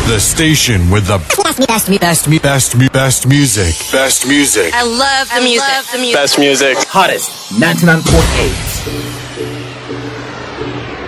The station with the best music. Best music. I love the music. Best music. Hottest 99.8.